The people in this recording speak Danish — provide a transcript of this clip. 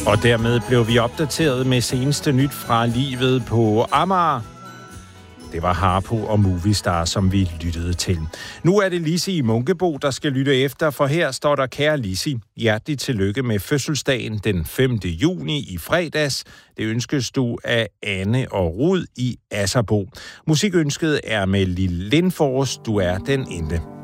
Og dermed blev vi opdateret med seneste nyt fra livet på Amager. Det var Harpo og Movistar, som vi lyttede til. Nu er det Lisi i Munkebo, der skal lytte efter, for her står der: kære Lisi, hjertelig tillykke med fødselsdagen den 5. juni i fredags. Det ønskes du af Anne og Rud i Asserbo. Musikønsket er med Lille Lindfors, du er den ende.